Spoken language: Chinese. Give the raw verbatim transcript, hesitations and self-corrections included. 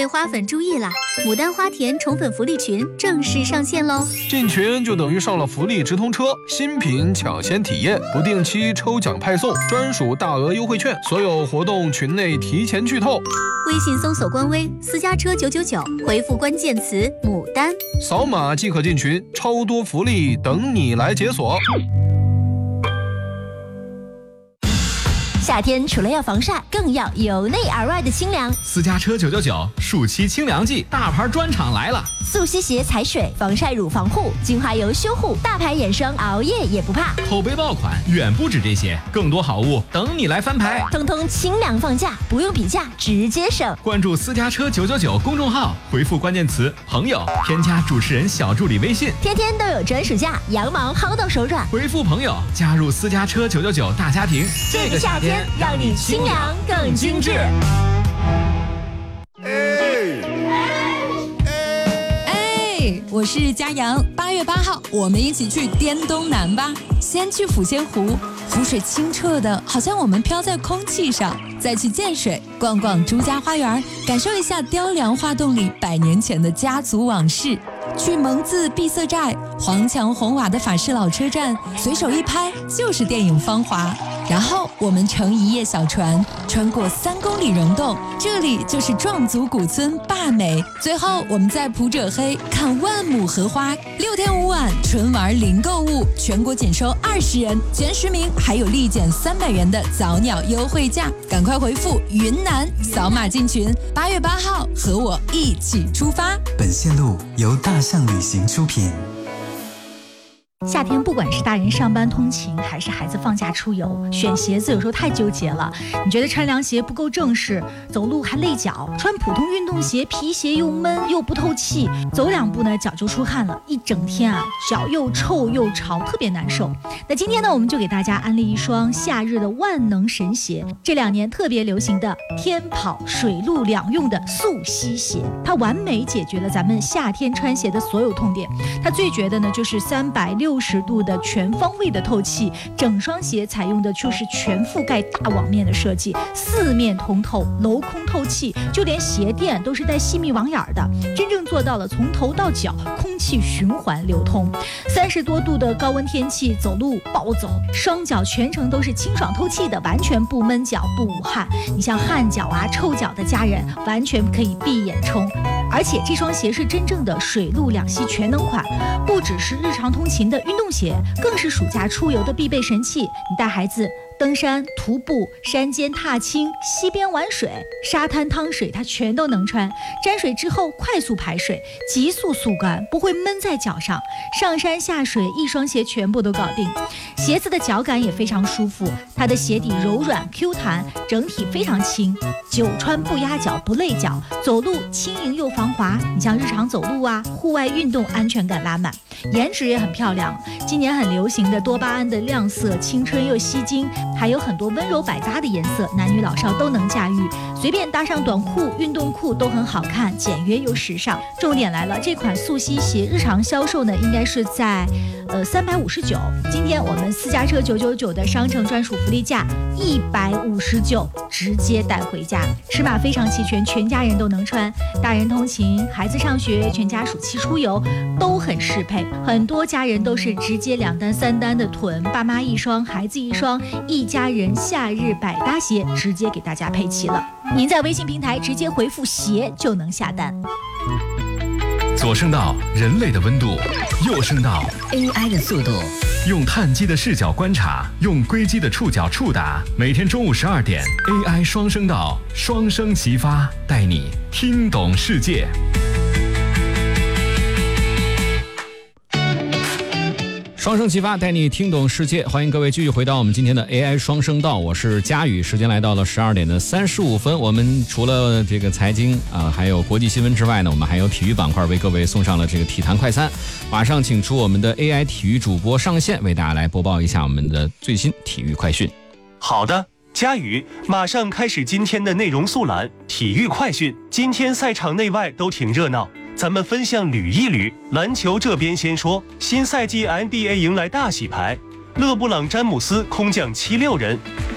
位花粉注意啦！牡丹花田宠粉福利群正式上线喽！ 进群就等于上了福利直通车，新品抢先体验，不定期抽奖派送，专属大额优惠券，所有活动群内提前剧透。 微信搜索官微私家车九九九，回复关键词牡丹， 扫码即可进群，超多福利等你来解锁。 夏天除了要防晒，更要由内而外的清凉。 私家车九九九暑期清凉季大牌专场来了， 速吸鞋踩水，防晒乳防护，精华油修护，大牌眼霜熬夜也不怕。 口碑爆款远不止这些，更多好物等你来翻牌， 通通清凉放价，不用比价直接省。 关注私家车九九九公众号，回复关键词朋友，添加主持人小助理微信， 天天都有专属价，羊毛薅到手软。 回复朋友加入私家车九九九大家庭， 这个夏天让你清凉更精致。 哎，我是佳阳，八月八号我们一起去滇东南吧。先去抚仙湖，湖水清澈的，好像我们飘在空气上。再去建水，逛逛朱家花园，感受一下雕梁画栋里百年前的家族往事。去蒙自闭塞寨，黄墙红瓦的法式老车站，随手一拍就是电影《芳华》。然后我们乘一叶小船，穿过三公里溶洞，这里就是壮族古村坝美。最后我们在普者黑看万亩荷花，六天五晚纯玩零购物，全国仅收二十人，前十名还有立减三百元的早鸟优惠价，赶快回复云南，扫码进群。八月八号和我一起出发。 本线路由大象旅行出品。 夏天不管是大人上班通勤，还是孩子放假出游，选鞋子有时候太纠结了。你觉得穿凉鞋不够正式，走路还累脚；穿普通运动鞋，皮鞋又闷又不透气，走两步呢脚就出汗了，一整天啊脚又臭又潮，特别难受。那今天呢，我们就给大家安利一双夏日的万能神鞋，这两年特别流行的天跑水陆两用的速吸鞋，它完美解决了咱们夏天穿鞋的所有痛点。它最绝的呢就是三百六十度的全方位的透气，整双鞋采用的就是全覆盖大网面的设计，四面通透，镂空透气，就连鞋垫都是带细密网眼的，真正做到了从头到脚空气循环流通。三十多度的高温天气，走路暴走，双脚全程都是清爽透气的，完全不闷脚不捂汗。你像汗脚啊臭脚的家人，完全可以闭眼冲。而且这双鞋是真正的水陆两栖全能款，不只是日常通勤的运动鞋，更是暑假出游的必备神器。你带孩子登山、徒步、山间踏青、溪边玩水、沙滩趟水，它全都能穿。沾水之后快速排水，急速速干，不会闷在脚上。上山下水，一双鞋全部都搞定。鞋子的脚感也非常舒服，它的鞋底柔软 Q 弹，整体非常轻，久穿不压脚不累脚，走路轻盈又防滑。你像日常走路啊，户外运动安全感拉满。颜值也很漂亮，今年很流行的多巴胺的亮色，青春又吸睛，还有很多温柔百搭的颜色，男女老少都能驾驭，随便搭上短裤、运动裤都很好看，简约又时尚。重点来了，这款速吸鞋日常销售呢，应该是在呃三百五十九，今天我们私家车九九九的商城专属福利价一百五十九，直接带回家，尺码非常齐全，全家人都能穿，大人通勤、孩子上学、全家暑期出游都很适配。很多家人都是直接两单三单的囤，爸妈一双，孩子一双，一家人夏日百搭鞋直接给大家配齐了。您在微信平台直接回复鞋就能下单。 左声道人类的温度，右声道 A I 的速度， 用碳基的视角观察，用硅基的触角触达。每天中午十二点 A I 双声道，双声齐发，带你听懂世界。双声齐发，带你听懂世界。欢迎各位继续回到我们今天的 A I 双声道，我是佳宇。时间来到了十二点的三十五分。我们除了这个财经啊、呃，还有国际新闻之外呢，我们还有体育板块为各位送上了这个体坛快餐。马上请出我们的 A I 体育主播上线，为大家来播报一下我们的最新体育快讯。 好的，佳宇，马上开始今天的内容速览。体育快讯，今天赛场内外都挺热闹。咱们分项捋一捋。篮球这边先说，新赛季 N B A 迎来大洗牌，勒布朗詹姆斯空降七六人，